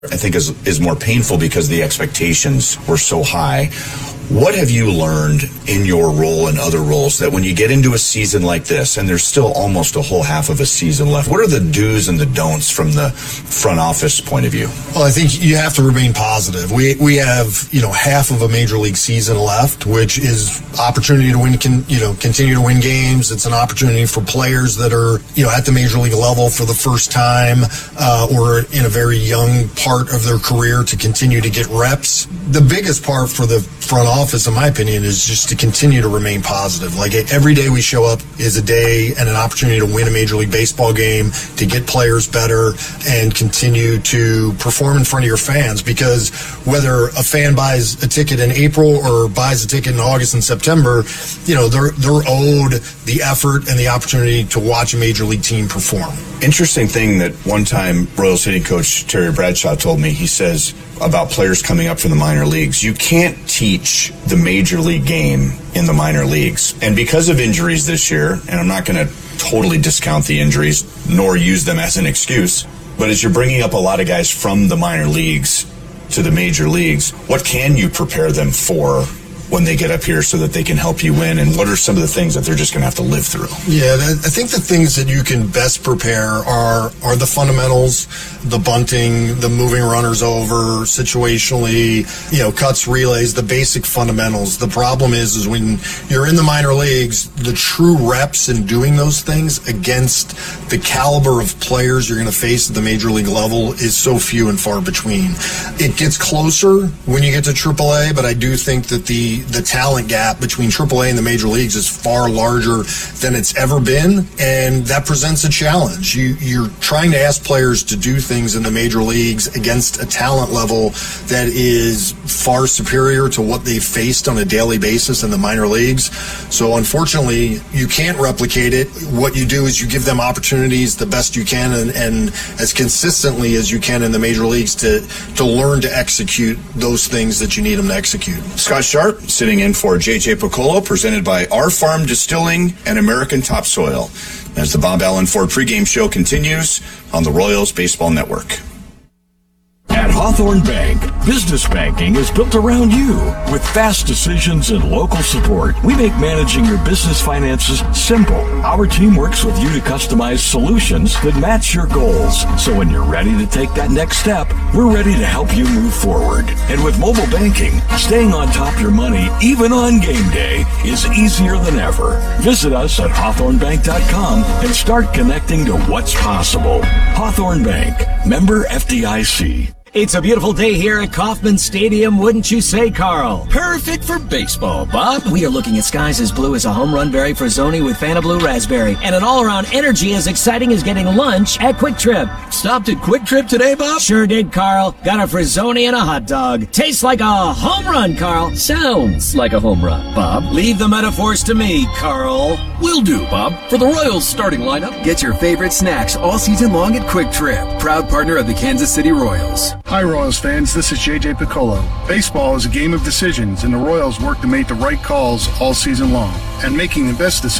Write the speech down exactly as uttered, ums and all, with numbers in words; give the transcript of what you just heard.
I think is is more painful because the expectations were so high. What have you learned in your role and other roles that when you get into a season like this, and there's still almost a whole half of a season left, what are the do's and the don'ts from the front office point of view? Well, I think you have to remain positive. We we have, you know, half of a major league season left, which is opportunity to win, can, you know, continue to win games. It's an opportunity for players that are, you know, at the major league level for the first time uh, or in a very young part of their career to continue to get reps. The biggest part for the front office, in my opinion, is just to continue to remain positive. Like, every day we show up is a day and an opportunity to win a Major League Baseball game, to get players better, and continue to perform in front of your fans. Because whether a fan buys a ticket in April or buys a ticket in August and September, you know, they're they're owed the effort and the opportunity to watch a Major League team perform. Interesting thing that one time Royals hitting coach Terry Bradshaw told me, he says about players coming up from the minor leagues, you can't teach the major league game in the minor leagues. And because of injuries this year, and I'm not going to totally discount the injuries nor use them as an excuse, but as you're bringing up a lot of guys from the minor leagues to the major leagues, what can you prepare them for when they get up here so that they can help you win? And what are some of the things that they're just going to have to live through? Yeah, I think the things that you can best prepare are are the fundamentals, the bunting, the moving runners over, situationally, you know, cuts, relays, the basic fundamentals. The problem is, is when you're in the minor leagues, the true reps in doing those things against the caliber of players you're going to face at the major league level is so few and far between. It gets closer when you get to triple A, but I do think that the the talent gap between triple A and the major leagues is far larger than it's ever been, and that presents a challenge. You, you're trying to ask players to do things in the major leagues against a talent level that is far superior to what they've faced on a daily basis in the minor leagues. So unfortunately, you can't replicate it. What you do is you give them opportunities the best you can and, and as consistently as you can in the major leagues to, to learn to execute those things that you need them to execute. Scott Sharp, sitting in for J J Piccolo, presented by Our Farm Distilling and American Topsoil, as the Bob Allen Ford pregame show continues on the Royals Baseball Network. At Hawthorne Bank, business banking is built around you. With fast decisions and local support, we make managing your business finances simple. Our team works with you to customize solutions that match your goals. So when you're ready to take that next step, we're ready to help you move forward. And with mobile banking, staying on top of your money, even on game day, is easier than ever. Visit us at hawthorne bank dot com and start connecting to what's possible. Hawthorne Bank, member F D I C. It's a beautiful day here at Kauffman Stadium, wouldn't you say, Carl? Perfect for baseball, Bob. We are looking at skies as blue as a home run berry for Zoni with Fanta Blue Raspberry, and an all-around energy as exciting as getting lunch at Quick Trip. Stopped at Quick Trip today, Bob? Sure did, Carl. Got a Frizzoni and a hot dog. Tastes like a home run, Carl. Sounds like a home run, Bob. Leave the metaphors to me, Carl. Will do, Bob. For the Royals starting lineup, get your favorite snacks all season long at Quick Trip, proud partner of the Kansas City Royals. Hi, Royals fans. This is J J Piccolo. Baseball is a game of decisions, and the Royals work to make the right calls all season long. And making the best decisions